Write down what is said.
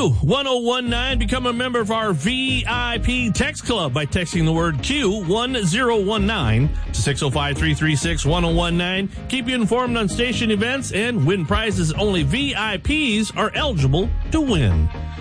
Q1019. Become a member of our VIP text club by texting the word Q1019 to 605-336-1019. Keep you informed on station events and win prizes only VIPs are eligible to win.